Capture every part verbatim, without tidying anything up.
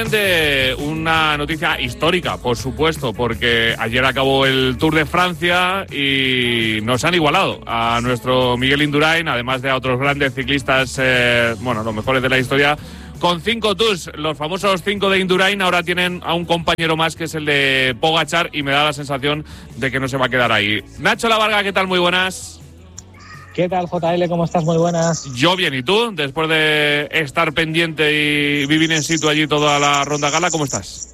De una noticia histórica, por supuesto, porque ayer acabó el Tour de Francia y nos han igualado a nuestro Miguel Indurain, además de a otros grandes ciclistas, eh, bueno, los mejores de la historia, con cinco Tours. Los famosos cinco de Indurain ahora tienen a un compañero más, que es el de Pogačar, y me da la sensación de que no se va a quedar ahí. Nacho Lavarga, ¿qué tal? Muy buenas. ¿Qué tal, J L? ¿Cómo estás? Muy buenas. Yo bien, ¿y tú? Después de estar pendiente y vivir in situ allí toda la Ronda Gala, ¿cómo estás?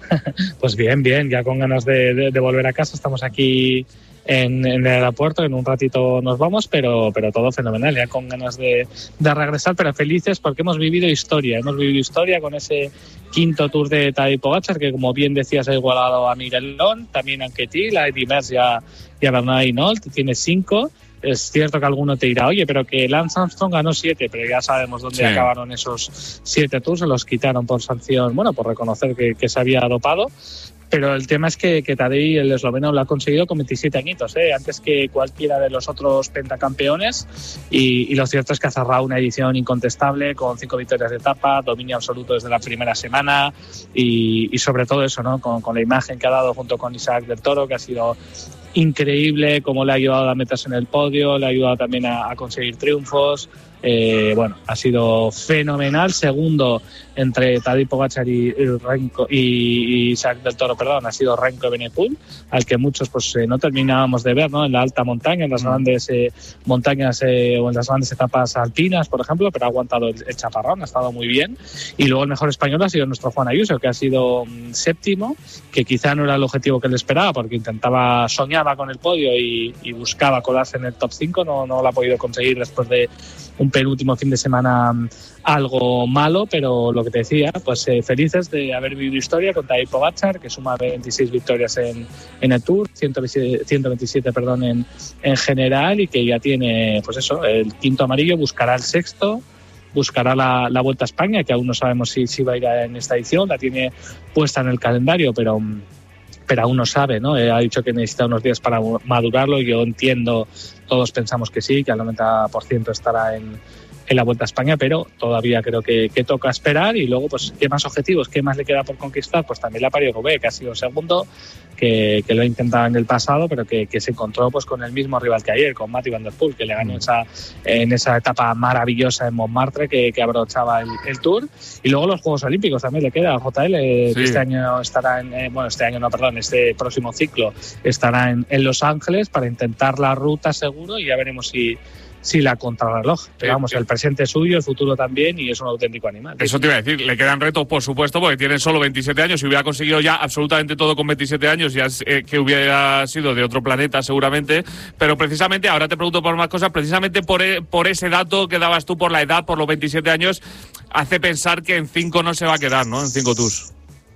Pues bien, bien, ya con ganas de, de, de volver a casa. Estamos aquí en, en el aeropuerto, en un ratito nos vamos, pero, pero todo fenomenal, ya con ganas de, de regresar, pero felices porque hemos vivido historia. Hemos vivido historia con ese quinto Tour de Tadej Pogačar, que como bien decías ha igualado a Miguel Lón, también a Anquetil, a Eddy Merckx y a, y a Bernard Hinault, tiene cinco. Es cierto que alguno te dirá, oye, pero que Lance Armstrong ganó siete, pero ya sabemos dónde sí. acabaron esos siete tours, se los quitaron por sanción, bueno, por reconocer que, que se había dopado. Pero el tema es que, que Tadej, el esloveno, lo ha conseguido con veintisiete añitos, ¿eh? Antes que cualquiera de los otros pentacampeones. Y, y lo cierto es que ha cerrado una edición incontestable con cinco victorias de etapa, dominio absoluto desde la primera semana y, y sobre todo eso, ¿no? Con, con la imagen que ha dado junto con Isaac del Toro, que ha sido increíble, cómo le ha ayudado a meterse en el podio, le ha ayudado también a, a conseguir triunfos. Eh, bueno, ha sido fenomenal. Segundo entre Tadej Pogačar y, y, Renko, y, y Isaac del Toro, perdón, ha sido Remco Evenepoel, al que muchos pues eh, no terminábamos de ver, ¿no? En la alta montaña, en las mm. grandes eh, montañas eh, o en las grandes etapas alpinas, por ejemplo, pero ha aguantado el, el chaparrón, ha estado muy bien. Y luego el mejor español ha sido nuestro Juan Ayuso, que ha sido um, séptimo, que quizá no era el objetivo que le esperaba, porque intentaba, soñaba con el podio y, y buscaba colarse en el top cinco, no, no lo ha podido conseguir después de un penúltimo fin de semana algo malo, pero lo que te decía, pues eh, felices de haber vivido historia con Tadej Pogačar, que suma veintiséis victorias en, en el Tour, ciento veintisiete perdón, en, en general, y que ya tiene, pues eso, el quinto amarillo, buscará el sexto, buscará la, la Vuelta a España, que aún no sabemos si, si va a ir en esta edición, la tiene puesta en el calendario, pero... pero aún no sabe, ¿no? Eh, ha dicho que necesita unos días para madurarlo. Yo entiendo, todos pensamos que sí, que al noventa por ciento estará en, en la Vuelta a España, pero todavía creo que, que toca esperar. Y luego, pues, ¿qué más objetivos? ¿Qué más le queda por conquistar? Pues también la Paris-Roubaix, que ha sido segundo, que, que lo ha intentado en el pasado, pero que, que se encontró pues con el mismo rival que ayer, con Mathieu van der Poel, que le ganó esa, en esa etapa maravillosa en Montmartre, que, que abrochaba el, el Tour. Y luego los Juegos Olímpicos también le queda a J L, sí. que este año estará en, eh, bueno, este año no, perdón, este próximo ciclo estará en, en Los Ángeles para intentar la ruta seguro, y ya veremos si Sí, la contrarreloj. Pero vamos, el presente es suyo, el futuro también, y es un auténtico animal. Eso te iba a decir, le quedan retos, por supuesto, porque tiene solo veintisiete años. Si hubiera conseguido ya absolutamente todo con veintisiete años, ya eh, que hubiera sido de otro planeta seguramente. Pero precisamente, ahora te pregunto por más cosas, precisamente por, por ese dato que dabas tú, por la edad, por los veintisiete años, hace pensar que en cinco no se va a quedar, ¿no? En cinco tours.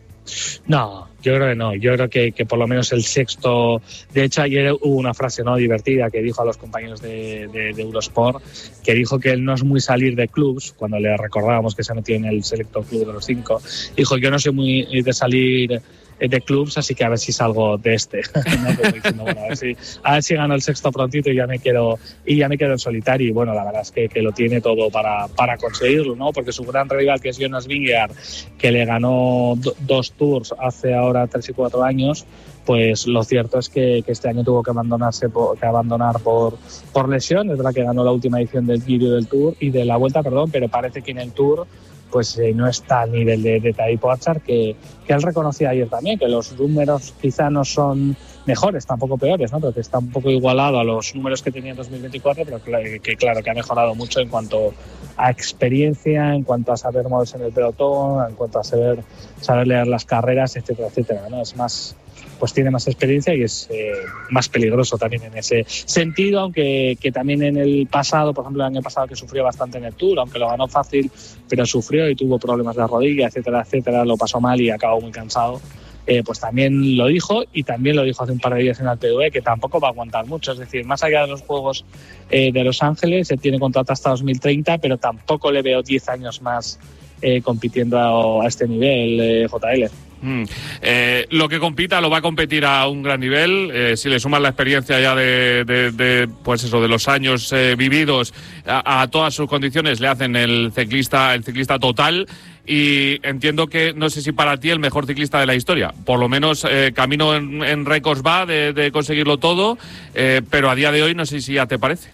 No, yo creo que no. Yo creo que, que por lo menos el sexto... De hecho, ayer hubo una frase, ¿no?, divertida, que dijo a los compañeros de, de, de Eurosport, que dijo que él no es muy salir de clubs, cuando le recordábamos que se metió en el selecto club de los cinco. Dijo, yo no soy muy de salir de clubs, así que a ver si salgo de este. ¿No? Como diciendo, bueno, a ver si, a ver si gano el sexto prontito y ya me quedo, y ya me quedo en solitario. Y bueno, la verdad es que, que lo tiene todo para, para conseguirlo, ¿no? Porque su gran rival, que es Jonas Vingegaard, que le ganó do, dos tours hace ahora tres y cuatro años, pues lo cierto es que, que este año tuvo que abandonarse por, que abandonar por, por lesión. Es verdad que ganó la última edición del Giro del Tour y de la Vuelta, perdón, pero parece que en el Tour pues eh, no está al nivel de, de Tadej Pogačar, que, que él reconocía ayer también, que los números quizá no son mejores, tampoco peores, ¿no? Pero que está un poco igualado a los números que tenía en dos mil veinticuatro, pero que, que claro, que ha mejorado mucho en cuanto a experiencia, en cuanto a saber moverse en el pelotón, en cuanto a saber, saber leer las carreras, etcétera, etcétera, ¿no? Es más, pues tiene más experiencia y es eh, más peligroso también en ese sentido, aunque que también en el pasado, por ejemplo el año pasado, que sufrió bastante en el Tour, aunque lo ganó fácil, pero sufrió y tuvo problemas de rodilla, etcétera, etcétera, lo pasó mal y acabó muy cansado. Eh, pues también lo dijo, y también lo dijo hace un par de días en el P V E, que tampoco va a aguantar mucho. Es decir, más allá de los Juegos eh, de Los Ángeles, él tiene contrato hasta dos mil treinta, pero tampoco le veo diez años más eh, compitiendo a, a este nivel, eh, J L. Mm. Eh, lo que compita lo va a competir a un gran nivel. Eh, si le suman la experiencia ya de, de, de pues eso, de los años eh, vividos a, a todas sus condiciones, le hacen el ciclista, el ciclista total. Y entiendo que, no sé si para ti el mejor ciclista de la historia, por lo menos eh, camino en, en récords va de, de conseguirlo todo, eh, pero a día de hoy no sé si ya te parece.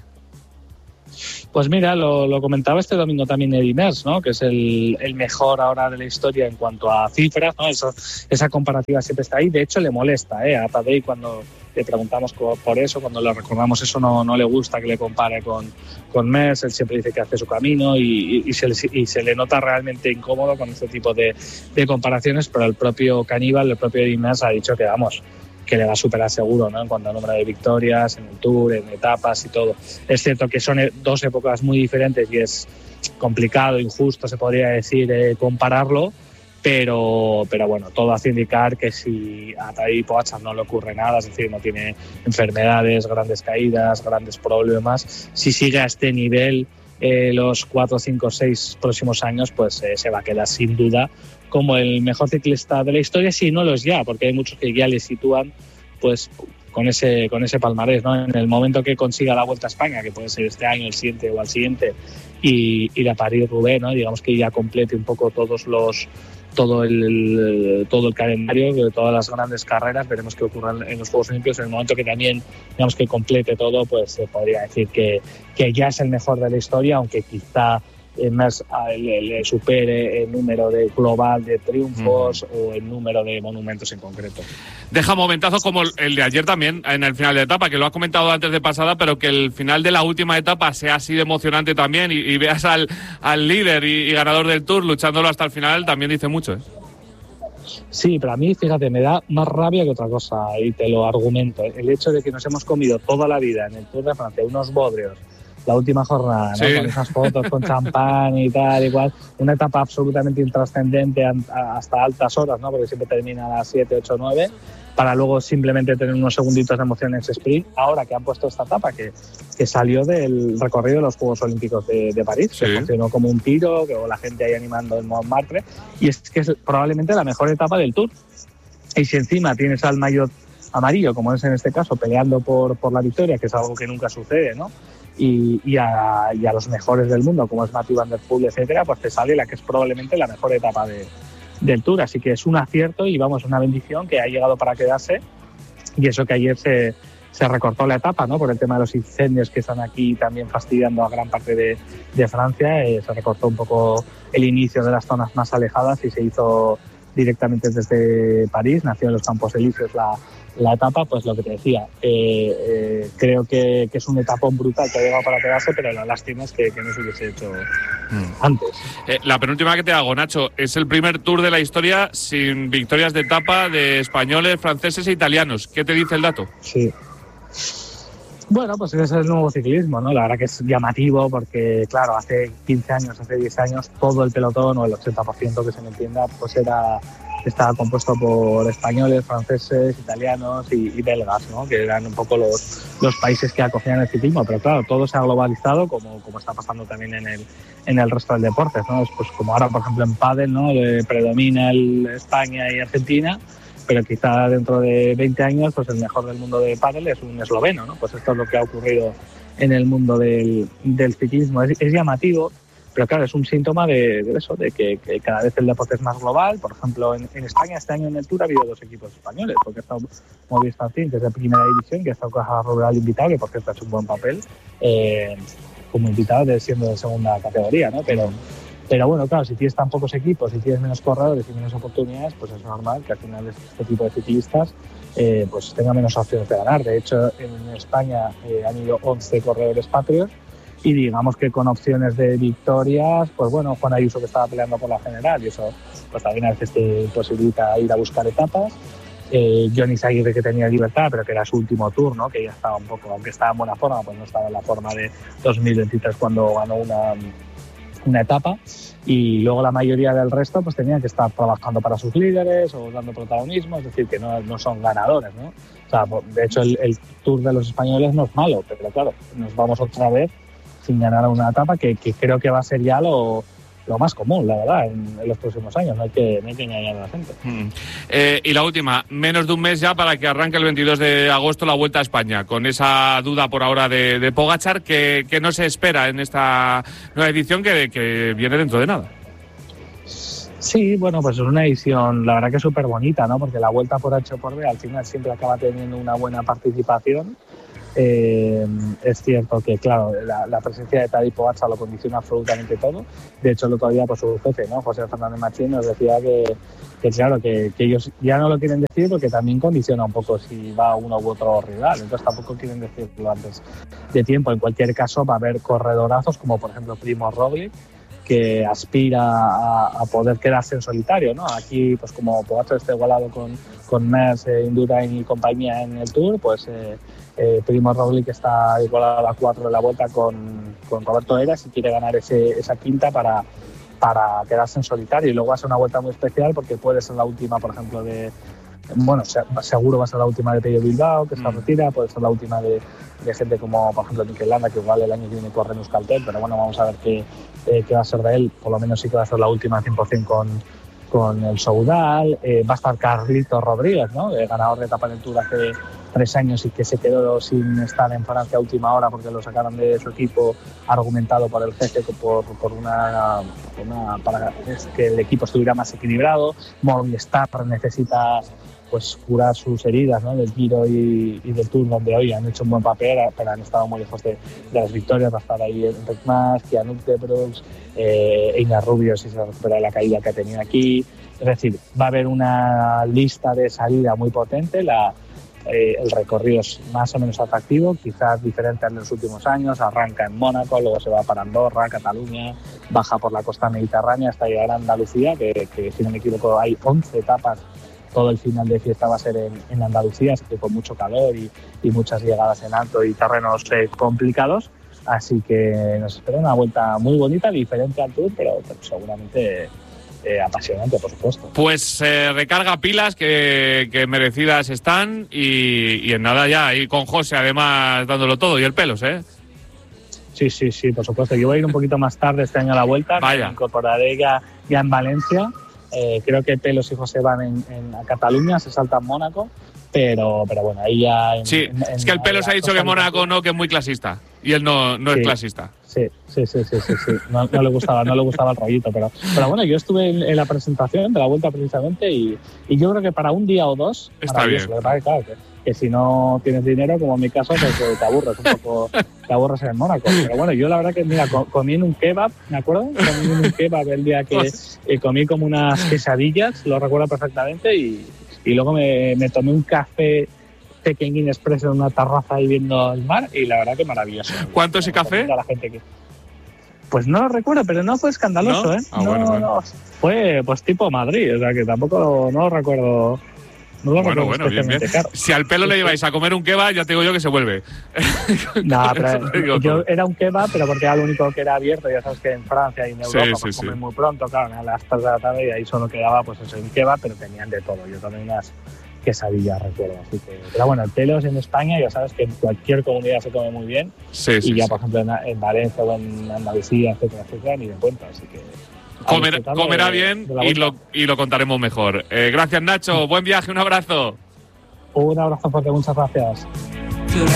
Pues mira, lo, lo comentaba este domingo también Eddy Merckx, ¿no? Que es el, el mejor ahora de la historia en cuanto a cifras, ¿no? Eso, esa comparativa siempre está ahí. De hecho, le molesta, ¿eh? A Tadej cuando le preguntamos por eso, cuando le recordamos eso, no, no le gusta que le compare con, con Merckx. Él siempre dice que hace su camino y, y, y, se, le, y se le nota realmente incómodo con este tipo de, de comparaciones, pero el propio Caníbal, el propio Eddy Merckx ha dicho que, vamos, que le va a superar seguro, ¿no? En cuanto a número de victorias, en el Tour, en etapas y todo. Es cierto que son dos épocas muy diferentes y es complicado, injusto, se podría decir, eh, compararlo, pero, pero bueno, todo hace indicar que si a Tadej Pogačar no le ocurre nada, es decir, no tiene enfermedades, grandes caídas, grandes problemas, si sigue a este nivel eh, los cuatro, cinco, seis próximos años, pues eh, se va a quedar sin duda como el mejor ciclista de la historia, si no lo es ya, porque hay muchos que ya le sitúan pues con ese con ese palmarés, ¿no? En el momento que consiga la Vuelta a España, que puede ser este año, el siguiente o al siguiente, y ir a París-Roubaix, ¿no? Digamos que ya complete un poco todos los todo el todo el calendario de todas las grandes carreras, veremos qué ocurre en los Juegos Olímpicos. En el momento que también, digamos, que complete todo, pues se podría decir que, que ya es el mejor de la historia, aunque quizá más le, le supere el número de global de triunfos mm. o el número de monumentos en concreto. Deja momentazos como el de ayer también en el final de etapa, que lo has comentado antes de pasada, pero que el final de la última etapa sea así de emocionante también y, y veas al, al líder y, y ganador del Tour luchándolo hasta el final, también dice mucho, ¿eh? Sí, pero a mí, fíjate, me da más rabia que otra cosa y te lo argumento. El hecho de que nos hemos comido toda la vida en el Tour de Francia unos bodrios, la última jornada, ¿no? Sí. Con esas fotos con champán y tal, igual, una etapa absolutamente intrascendente hasta altas horas, ¿no? Porque siempre termina a las siete, ocho, nueve, para luego simplemente tener unos segunditos de emoción en ese sprint. Ahora que han puesto esta etapa que, que salió del recorrido de los Juegos Olímpicos de, de París, sí. Que funcionó como un tiro, que la gente ahí animando en Montmartre, y es que es probablemente la mejor etapa del Tour. Y si encima tienes al maillot amarillo, como es en este caso, peleando por, por la victoria, que es algo que nunca sucede, ¿no? Y, y, a, y a los mejores del mundo, como es Mathieu van der Poel, etcétera, pues te sale la que es probablemente la mejor etapa de, del Tour. Así que es un acierto y, vamos, una bendición que ha llegado para quedarse. Y eso que ayer se, se recortó la etapa, ¿no? Por el tema de los incendios que están aquí también fastidiando a gran parte de, de Francia. Eh, se recortó un poco el inicio de las zonas más alejadas y se hizo directamente desde París. Nació en los Campos Elíseos la la etapa, pues lo que te decía, eh, eh, creo que, que es un etapón brutal que ha llegado para quedarse, pero la lástima es que, que no se hubiese hecho mm. antes. Eh, la penúltima que te hago, Nacho, es el primer Tour de la historia sin victorias de etapa de españoles, franceses e italianos. ¿Qué te dice el dato? Sí. Bueno, pues ese es el nuevo ciclismo, ¿no? La verdad que es llamativo porque, claro, hace quince años, hace diez años, todo el pelotón, o el ochenta por ciento que se me entienda, pues era... estaba compuesto por españoles, franceses, italianos y, y belgas, ¿no? Que eran un poco los, los países que acogían el ciclismo, pero claro, todo se ha globalizado como, como está pasando también en el, en el resto del deporte, ¿no? Pues como ahora, por ejemplo, en pádel, ¿no? Eh, predomina el España y Argentina, pero quizá dentro de veinte años pues el mejor del mundo de pádel es un esloveno, ¿no? Pues esto es lo que ha ocurrido en el mundo del, del ciclismo. Es, es llamativo. Pero claro, es un síntoma de, de eso, de que, que cada vez el deporte es más global. Por ejemplo, en, en España este año en el Tour ha habido dos equipos españoles, porque ha estado Movistar Team, que es de primera división, que ha estado Caja Rural invitado, que por cierto ha hecho un buen papel, eh, como invitado de, siendo de segunda categoría, ¿no? Pero, pero bueno, claro, si tienes tan pocos equipos, si tienes menos corredores y menos oportunidades, pues es normal que al final este tipo de ciclistas eh, pues tenga menos opciones de ganar. De hecho, en España eh, han ido once corredores patrios, y digamos que con opciones de victorias, pues bueno, Juan Ayuso, que estaba peleando por la general, y eso pues también a veces te posibilita ir a buscar etapas. Eh, Johnny Zaguirre, que tenía libertad, pero que era su último tour, ¿no? Que ya estaba un poco, aunque estaba en buena forma, pues no estaba en la forma de dos mil veintitrés cuando ganó una, una etapa. Y luego la mayoría del resto pues tenían que estar trabajando para sus líderes o dando protagonismo, es decir, que no, no son ganadores, ¿no? O sea, de hecho el, el Tour de los españoles no es malo, pero claro, nos vamos otra vez sin ganar una etapa que, que creo que va a ser ya lo, lo más común, la verdad, en, en los próximos años. No hay que, no hay que engañar a la gente. Mm. Eh, y la última, menos de un mes ya para que arranque el veintidós de agosto la Vuelta a España, con esa duda por ahora de, de Pogačar, que, que no se espera en esta nueva edición que, que viene dentro de nada. Sí, bueno, pues es una edición, la verdad que es súper bonita, ¿no? Porque la Vuelta por H o por B al final siempre acaba teniendo una buena participación. Eh, es cierto que, claro, la, la presencia de Tadej Pogačar lo condiciona absolutamente todo. De hecho, el otro día, pues su jefe, ¿no? José Fernández Machín, nos decía que, que claro, que, que ellos ya no lo quieren decir porque también condiciona un poco si va uno u otro rival. Entonces tampoco quieren decirlo antes de tiempo. En cualquier caso, va a haber corredorazos como, por ejemplo, Primož Roglič, que aspira a, a poder quedarse en solitario, ¿no? Aquí, pues como Pogačar está igualado con, con Merckx, eh, Indurain y compañía en el Tour, pues eh, eh, Primož Roglič está igualado a la cuatro de la Vuelta con, con Roberto Heras y quiere ganar ese, esa quinta para, para quedarse en solitario. Y luego va a ser una vuelta muy especial porque puede ser la última, por ejemplo, de... Bueno, seguro va a ser la última de Pello Bilbao, que se mm. retira, puede ser la última de, de gente como, por ejemplo, Mikel Landa, que igual el año que viene corre en Euskaltel, pero bueno, vamos a ver qué, eh, qué va a ser de él. Por lo menos sí que va a ser la última cien por ciento con, con el Soudal. Eh, va a estar Carlitos Rodríguez, ¿no? El ganador de etapa en el Tour hace tres años y que se quedó sin estar en Francia a última hora porque lo sacaron de su equipo, argumentado por el jefe por, por una, una para que el equipo estuviera más equilibrado. Movistar necesita pues curar sus heridas, ¿no? Del Giro y, y del Tour, donde hoy han hecho un buen papel, pero han estado muy lejos de, de las victorias. Va a estar ahí Enric Mas, Kianuk de Brooks, eh, Einar Rubio, si se recupera la caída que ha tenido aquí. Es decir, va a haber una lista de salida muy potente. La, eh, el recorrido es más o menos atractivo, quizás diferente en los últimos años. Arranca en Mónaco, luego se va para Andorra, Cataluña, baja por la costa mediterránea hasta llegar a Andalucía, que, que si no me equivoco hay once etapas. Todo el final de fiesta va a ser en, en Andalucía, así que con mucho calor y, y muchas llegadas en alto y terrenos eh, complicados. Así que nos espera una vuelta muy bonita, diferente al Tour, pero, pero seguramente eh, apasionante, por supuesto. Pues eh, recarga pilas que, que merecidas están y, y en nada ya, y con José además dándolo todo y el pelos, ¿eh? Sí, sí, sí, por supuesto. Yo voy a ir un poquito más tarde este año a la vuelta. Vaya. Me incorporaré ya, ya en Valencia. Eh, creo que Pelos y José van en, en a Cataluña, se saltan Mónaco, pero, pero bueno, ahí ya... En, sí, en, en, es que el Pelos ha dicho que Mónaco no, que es muy clasista, y él no, no sí, es clasista. Sí, sí, sí, sí, sí, sí. No, no le gustaba, no le gustaba el rollito, pero, pero bueno, yo estuve en, en la presentación de la Vuelta precisamente y, y yo creo que para un día o dos... Está bien. Lo que pasa es que, claro, que, que si no tienes dinero, como en mi caso, pues te aburres un poco, te aburres en Mónaco. Pero bueno, yo la verdad que, mira, comí en un kebab, ¿me acuerdo? Comí en un kebab el día que eh, comí como unas quesadillas, lo recuerdo perfectamente, y, y luego me, me tomé un café Pequeñín Express en una terraza ahí viendo el mar, y la verdad que maravilloso. ¿Cuánto ese café? A la gente que... Pues no lo recuerdo, pero no fue escandaloso, ¿no? ¿eh? Ah, no, bueno, bueno. no, fue pues tipo Madrid, o sea que tampoco no lo recuerdo. No lo bueno, recuerdo bueno, bien, bien. Caro. Si al Pelo le lleváis a comer un kebab, ya te digo yo que se vuelve. No, pero yo era un kebab, pero porque era lo único que era abierto. Ya sabes que en Francia y en Europa sí, pues sí, comen sí. muy pronto, claro, a las tres de la tarde, y ahí solo quedaba pues eso, un kebab, pero tenían de todo. Yo también unas quesadillas, recuerdo. Así que, pero bueno, el Pelos en España, ya sabes que en cualquier comunidad se come muy bien. Sí, sí, y ya, sí. por ejemplo, en, en Valencia o en Andalucía, etcétera, etcétera, ni de cuenta. Así que Comer, comerá de, bien de y, lo, y lo contaremos mejor. Eh, gracias, Nacho. Buen viaje, un abrazo. Un abrazo fuerte, muchas gracias.